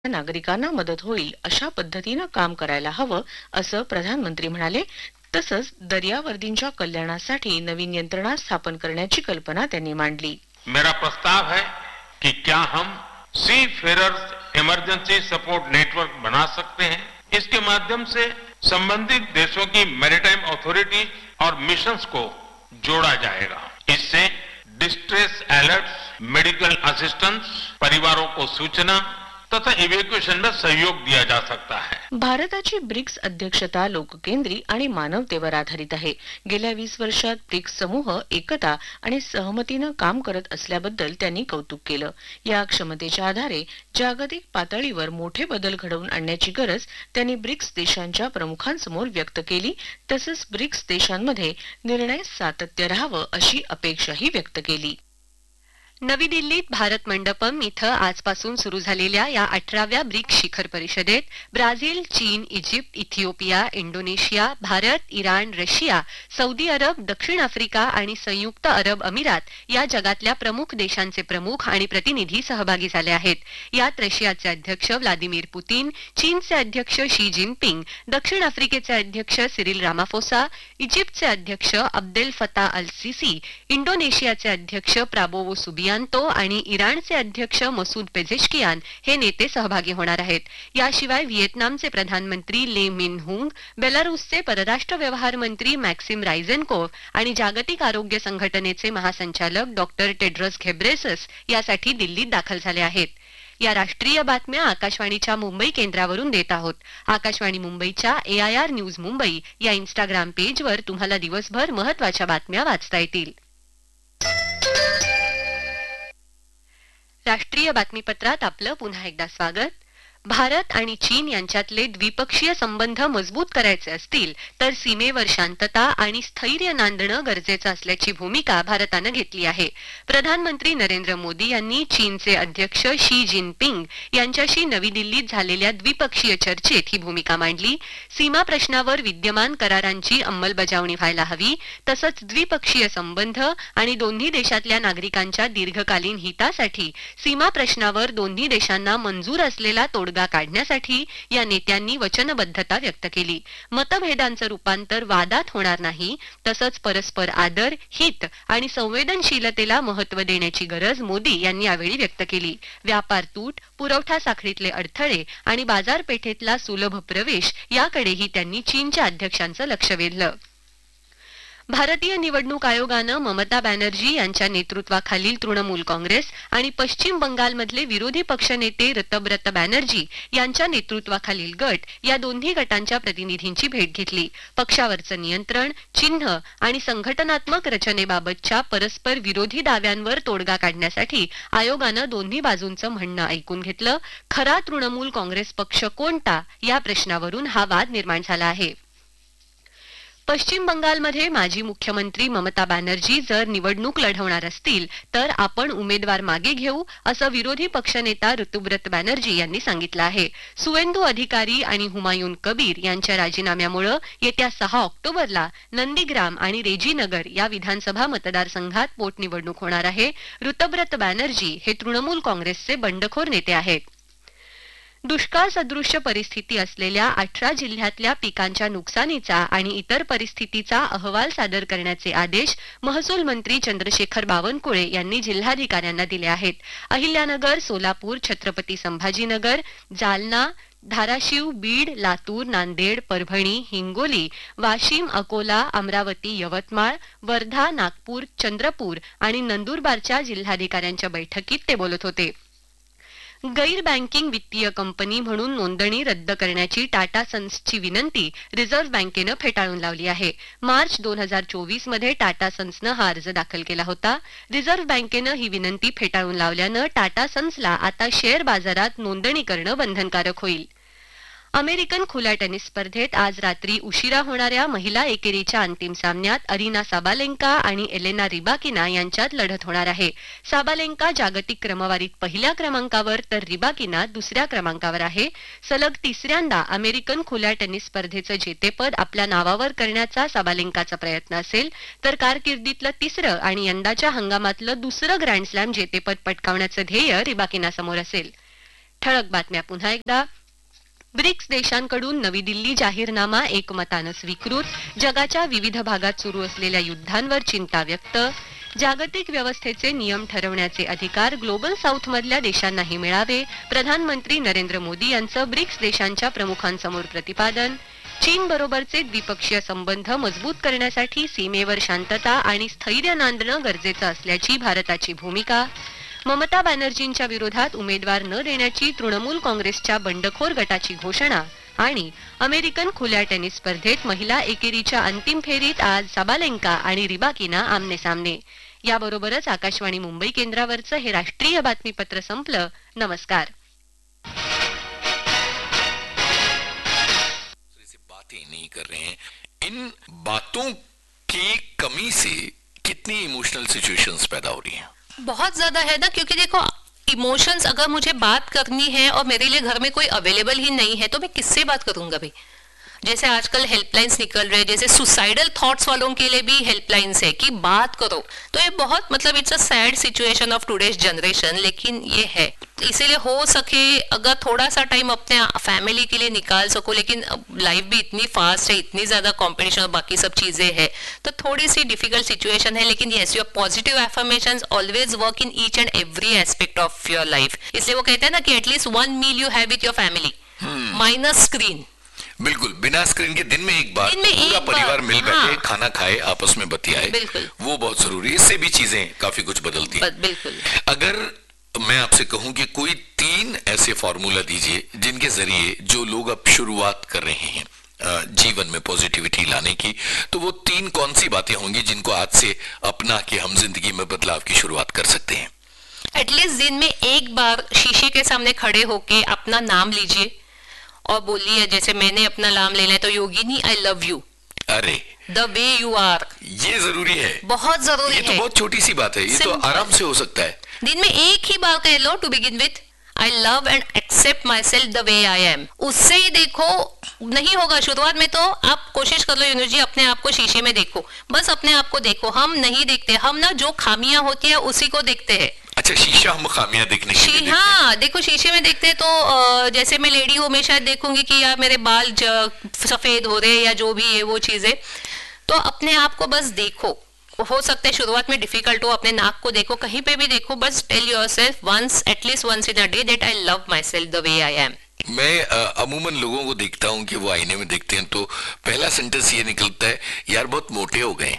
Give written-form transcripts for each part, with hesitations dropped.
नागरिकांना मदत होईल अशा पद्धतीनं काम करायला हवं असं प्रधानमंत्री म्हणाले. तसंच दर्यावर्दींच्या कल्याणासाठी नवीन यंत्रणा स्थापन करण्याची कल्पना त्यांनी मांडली. मेरा प्रस्ताव है कि क्या हम C Ferrers emergency support network बना सकते हैं. इसके माध्यम से संबंधित देशों की मैरीटाइम अथॉरिटी और मिशंस को जोड़ा जाएगा. इससे डिस्ट्रेस अलर्ट्स, मेडिकल असिस्टेंस, परिवारों को सूचना तथा इव्हॅक्युएशन में सहयोग दिया जा सकता है. भारताची ब्रिक्स अध्यक्षता लोककेंद्री आणि मानवतेवर आधारित आहे. गेल्या 20 वर्षात ब्रिक्स समूह एकता आणि सहमतीनं काम करत असल्याबद्दल त्यांनी कौतुक केलं. या क्षमतेच्या आधारे जागतिक पातळीवर मोठे बदल घडवून आणण्याची गरज त्यांनी ब्रिक्स देशांच्या प्रमुखांसमोर व्यक्त केली. तसंच ब्रिक्स देशांमध्ये निर्णय सातत्य राहावं अशी अपेक्षाही व्यक्त केली. नवी दिल्लीत भारत मंडपम इथं आजपासून सुरू झालेल्या या 18व्या ब्रिक्स शिखर परिषदेत ब्राझील, चीन, Egypt, Ethiopia, Indonesia, Bharat, Iran, Russia, Saudi अरब, दक्षिण आफ्रिका आणि संयुक्त अरब अमिरात या जगातल्या प्रमुख देशांचे प्रमुख आणि प्रतिनिधी सहभागी झाले आहेत. यात रशियाचे अध्यक्ष व्लादिमीर पुतीन, चीनचे अध्यक्ष शी जिनपिंग, दक्षिण आफ्रिकेचे अध्यक्ष सिरिल रामाफोसा, इजिप्तचे अध्यक्ष अब्देल फता अल सिसी, इंडोनेशियाचे अध्यक्ष प्राबोवो सुबियान आणि इराणचे अध्यक्ष मसूद पेझेशकियान हे नेते सहभागी होणार आहेत. याशिवाय व्हिएतनामचे प्रधानमंत्री ले मिन हुंग, बेलारूसचे परराष्ट्र व्यवहार मंत्री मॅक्सिम रायझेनकोव्ह आणि जागतिक आरोग्य संघटनेचे महासंचालक डॉक्टर टेड्रस घेब्रेसस यासाठी दिल्लीत दाखल झाले आहेत. या राष्ट्रीय बातम्या आकाशवाणीच्या मुंबई केंद्रावरून देत आहोत. आकाशवाणी मुंबईच्या AIR न्यूज मुंबई या इंस्टाग्राम पेजवर तुम्हाला दिवसभर महत्त्वाच्या बातम्या वाचता येतील. राष्ट्रीय बातमीपत्रात आपलं पुन्हा एकदा स्वागत. भारत आणि चीन यांच्यातले द्विपक्षीय संबंध मजबूत करायचे असतील तर सीमेवर शांतता आणि स्थैर्य नांदणं गरजेचं असल्याची भूमिका भारतानं घेतली आहे. प्रधानमंत्री नरेंद्र मोदी यांनी चीनचे अध्यक्ष शी जिनपिंग यांच्याशी नवी दिल्लीत झालेल्या द्विपक्षीय चर्चेत ही भूमिका मांडली. सीमा प्रश्नावर विद्यमान करारांची अंमलबजावणी व्हायला हवी, तसंच द्विपक्षीय संबंध आणि दोन्ही देशातल्या नागरिकांच्या दीर्घकालीन हितासाठी सीमा प्रश्नावर दोन्ही देशांना मंजूर असलेला तोडगा काढण्यासाठी या नेत्यांनी वचनबद्धता व्यक्त केली. मतभेदांचं रूपांतर वादात होणार नाही, तसंच परस्पर आदर, हित आणि संवेदनशीलतेला महत्त्व देण्याची गरज मोदी यांनी यावेळी व्यक्त केली. व्यापार तूट, पुरवठा साखळीतले अडथळे आणि बाजारपेठेतला सुलभ प्रवेश याकडेही त्यांनी चीनच्या अध्यक्षांचं लक्ष वेधलं. भारतीय निवडणूक आयोगानं ममता बॅनर्जी यांच्या नेतृत्वाखालील तृणमूल काँग्रेस आणि पश्चिम बंगालमधले विरोधी पक्षनेते ऋतब्रत बॅनर्जी यांच्या नेतृत्वाखालील गट या दोन्ही गटांच्या प्रतिनिधींची भेट घेतली. पक्षावरचं नियंत्रण, चिन्ह आणि संघटनात्मक रचनेबाबतच्या परस्पर विरोधी दाव्यांवर तोडगा काढण्यासाठी आयोगानं दोन्ही बाजूंचं म्हणणं ऐकून घेतलं. खरा तृणमूल काँग्रेस पक्ष कोणता या प्रश्नावरून हा वाद निर्माण झाला आहे. पश्चिम बंगालमध्ये माजी मुख्यमंत्री ममता बॅनर्जी जर निवडणूक लढवणार असतील तर आपण उमेदवार मागे घेऊ असं विरोधी पक्षनेता ऋतुव्रत बॅनर्जी यांनी सांगितलं आहे. सुवेंदू अधिकारी आणि हुमायून कबीर यांच्या राजीनाम्यामुळे येत्या 6 ऑक्टोबरला नंदीग्राम आणि रेजीनगर या विधानसभा मतदारसंघात पोटनिवडणूक होणार आहे. ऋतुव्रत बॅनर्जी हे तृणमूल काँग्रेसचे बंडखोर नेते आहेत. दुष्काळ सदृश्य परिस्थिती असलेल्या 18 जिल्ह्यातल्या पिकांच्या नुकसानीचा आणि इतर परिस्थितीचा अहवाल सादर करण्याचे आदेश महसूल मंत्री चंद्रशेखर बावनकुळे यांनी जिल्हाधिकाऱ्यांना दिले आहेत. अहिल्यानगर, सोलापूर, छत्रपती संभाजीनगर, जालना, धाराशिव, बीड, लातूर, नांदेड, परभणी, हिंगोली, वाशिम, अकोला, अमरावती, यवतमाळ, वर्धा, नागपूर, चंद्रपूर आणि नंदुरबारच्या जिल्हाधिकाऱ्यांच्या बैठकीत ते बोलत होते. गैर बँकिंग वित्तीय कंपनी म्हणून नोंदणी रद्द करण्याची टाटा सन्सची विनंती रिझर्व्ह बँकेनं फेटाळून लावली आहे. मार्च 2024 मध्ये टाटा सन्सनं हा अर्ज दाखल केला होता. रिझर्व्ह बँकेनं ही विनंती फेटाळून लावल्यानं टाटा सन्सला आता शेअर बाजारात नोंदणी करणं बंधनकारक होईल. अमेरिकन खुल्या टेनिस स्पर्धेत आज रात्री उशिरा होणाऱ्या महिला एकेरीच्या अंतिम सामन्यात अरिना साबालेंका आणि एलेना रिबाकिना यांच्यात लढत होणार आहे. साबालेंका जागतिक क्रमवारीत पहिल्या क्रमांकावर तर रिबाकिना दुसऱ्या क्रमांकावर आहे. सलग तिसऱ्यांदा अमेरिकन खुल्या टेनिस स्पर्धेचं जेतेपद आपल्या नावावर करण्याचा साबालेंकाचा प्रयत्न असेल तर कारकिर्दीतलं तिसरं आणि यंदाच्या हंगामातलं दुसरं ग्रँड स्लॅम जेतेपद पटकावण्याचं ध्येय रिबाकिनासमोर असेल. ठळक बातम्या पुन्हा एकदा. ब्रिक्स देशांकडून नवी दिल्ली जाहीरनामा एकमतानं स्वीकृत. जगाच्या विविध भागात सुरू असलेल्या युद्धांवर चिंता व्यक्त. जागतिक व्यवस्थेचे नियम ठरवण्याचे अधिकार ग्लोबल साऊथमधल्या देशांनाही मिळावे. प्रधानमंत्री नरेंद्र मोदी यांचं ब्रिक्स देशांच्या प्रमुखांसमोर प्रतिपादन. चीन बरोबरचे द्विपक्षीय संबंध मजबूत करण्यासाठी सीमेवर शांतता आणि स्थैर्य नांदणं गरजेचं असल्याची भारताची भूमिका. ममता बॅनर्जींच्या विरोधात उमेदवार न देण्याची तृणमूल काँग्रेसच्या बंडखोर गटाची घोषणा. आणि अमेरिकन खुल्या टेनिस स्पर्धेत महिला एकेरीच्या अंतिम फेरीत आज सबालेंका आणि रिबाकिना आमने सामने. याबरोबरच आकाशवाणी मुंबई केंद्रावरचं हे राष्ट्रीय बातमीपत्र संपलं. नमस्कार. बातें नहीं कर रहे हैं, इन बातों की कमी से कितनी इमोशनल सिचुएशंस पैदा हो रही हैं? बहुत ज्यादा है ना, क्योंकि देखो इमोशंस अगर मुझे बात करनी है और मेरे लिए घर में कोई अवेलेबल ही नहीं है तो मैं किससे बात करूंगा भाई. जैसे आजकल हेल्पलाइंस निकल रहे हैं, जैसे सुसाइडल थॉट्स वालों के लिए भी हेल्पलाइंस है कि बात करो. तो ये बहुत मतलब it's a sad situation of today's generation, लेकिन ये है. इसीलिए हो सके अगर थोड़ा सा टाइम अपने फैमिली के लिए निकाल सको, लेकिन लाइफ भी इतनी फास्ट है, इतनी ज्यादा कंपटीशन और बाकी सब चीजें है, तो थोड़ी सी डिफिकल्ट सिचुएशन है. लेकिन yes, your positive affirmations always work in each end every aspect of your life. इसलिए वो कहते हैं ना कि at least one meal you have with your family minus screen. बिल्कुल, बिना स्क्रीन के दिन में एक बार पूरा परिवार मिल बैठे, खाना खाए, आपस में बतियाए, वो बहुत जरूरी है. इससे भी चीजें काफी कुछ बदलती है. बिल्कुल. अगर मैं आपसे कहूं कि कोई 3 ऐसे फॉर्मूला दीजिए जिनके जरिए जो लोग अब शुरुआत कर रहे हैं जीवन में पॉजिटिविटी लाने की, तो वो 3 कौन सी बातें होंगी जिनको आज से अपना के हम जिंदगी में बदलाव की शुरुआत कर सकते हैं? एटलीस्ट दिन में एक बार शीशे के सामने खड़े होके अपना नाम लीजिए और बोलिए, जैसे मैंने अपना नाम ले लिया तो योगिनी आई लव यू. अरे द वे यू आर, ये जरूरी है, बहुत जरूरी है. ये तो बहुत छोटी सी बात है, ये तो आराम से हो सकता है. दिन में एक ही बार कह low, to begin with I love end accept my self the way I am. उससे ही देखो, नहीं होगा शुरुआत में, तो आप कोशिश कर लो यूनुस जी, अपने आप को शीशे में देखो, बस अपने आप को देखो. हम नहीं देखते, हम ना जो खामियां होती है उसी को देखते हैं. अच्छा, शीशा हम खामियां देखने के लिए हाँ, देखो शीशे में देखते हैं तो जैसे मैं लेडी हूँ, मैं शायद देखूंगी कि यार मेरे बाल सफेद हो रहे हैं या जो भी है वो चीजें. तो अपने आप को बस देखो. हो सकता है शुरुआत में डिफिकल्ट हो, अपने नाक को देखो, कहीं पे भी देखो, बस tail yourself once, at least once in a day, that I love my self the way I am. मैं अमूमन लोगों को देखता हूं कि वो आईने में देखते हैं तो पहला सेंटेंस ये निकलता है, यार बहुत मोटे हो गए.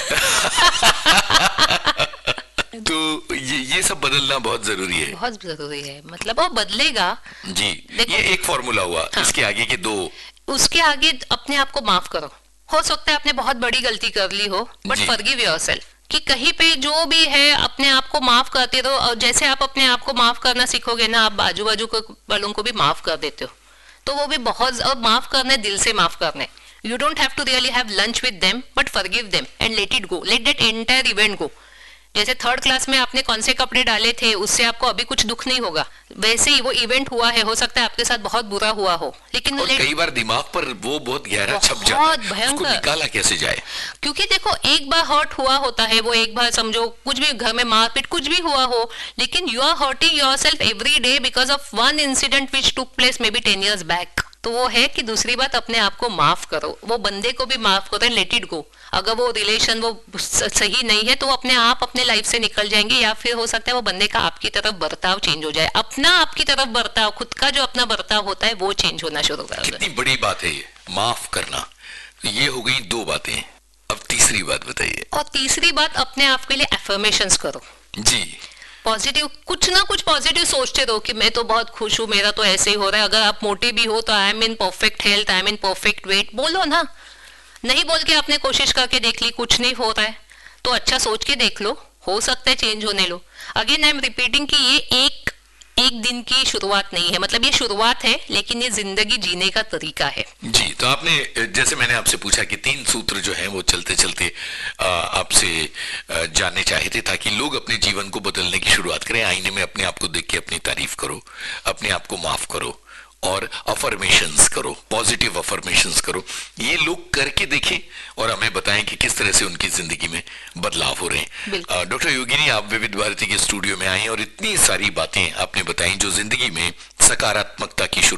तो ये सब बदलना बहुत जरूरी है. बहुत जरूरी है, मतलब वो बदलेगा जी. ये एक फॉर्मूला हुआ. हाँ. इसके आगे के 2. उसके आगे अपने आप को माफ करो. हो सकता है आपने बहुत बड़ी गलती कर ली हो, बट फॉरगिव योरसेल्फ. कि कहीं पे जो भी है अपने आप को माफ करते रहो. और जैसे आप अपने आप को माफ करना सीखोगे ना, आप बाजू बाजू वालों को भी माफ कर देते हो, तो वो भी बहुत. और माफ करने, दिल से माफ करने. You don't have to really have lunch विद them, but forgive them and let it go, let that entire event गो. जैसे 3rd क्लास में आपने कौन से कपड़े डाले थे, उससे आपको अभी कुछ दुख नहीं होगा, वैसे ही वो इवेंट हुआ है, हो सकता है आपके साथ बहुत बुरा हुआ हो, लेकिन कई बार दिमाग पर वो बहुत गहरा छप जाता है, उसको निकाला कैसे जाए. क्योंकि देखो, एक बार हर्ट हुआ होता है, वो एक बार समझो कुछ भी घर में मारपीट कुछ भी हुआ हो, लेकिन you R hurting yourself every day because of one incident which took place may be 10 years back. तो वो है कि दूसरी बात, अपने आप को माफ करो, वो बंदे को भी माफ करो, लेट इट गो. अगर वो रिलेशन वो सही नहीं है तो अपने आप अपने लाइफ से निकल जाएंगे, या फिर हो सकता है वो बंदे का आपकी तरफ बर्ताव चेंज हो जाए. अपना आपकी तरफ बर्ताव, खुद का जो अपना बर्ताव होता है वो चेंज होना शुरू कर. कितनी बड़ी बात है ये, माफ करना. ये हो गई 2 बातें. अब तीसरी बात बताइए. और तीसरी बात, अपने आप के लिए एफर्मेशंस करो. जी. पॉजिटिव, कुछ ना कुछ पॉजिटिव सोचते रहो कि मैं तो बहुत खुश हूँ, मेरा तो ऐसे ही हो रहा है. अगर आप मोटे भी हो तो I am in perfect health, I am in perfect weight, बोलो ना. नहीं बोल के आपने कोशिश करके देख ली, कुछ नहीं हो रहा है, तो अच्छा सोच के देख लो, हो सकता है चेंज होने low. Again I am repeating कि ये एक दिन की शुरुआत नहीं है, मतलब ये शुरुआत है, लेकिन ये जिंदगी जीने का तरीका है. जी. तो आपने, जैसे मैंने आपसे पूछा कि 3 सूत्र जो हैं वो चलते चलते आपसे जानने चाहे थे, ताकि लोग अपने जीवन को बदलने की शुरुआत करें. आईने में अपने आप को देख के अपनी तारीफ करो, अपने आप को माफ करो और अफर्मेशंस करो, पॉजिटिव अफर्मेशंस करो। ये लोग करके देखें और हमें बताएं कि किस तरह से उनकी जिंदगी में बदलाव हो रहे हैं। डॉक्टर योगिनी, आप विविध भारती के स्टूडियो में आई और इतनी सारी बातें आपने बताई जो जिंदगी में सकारात्मकता की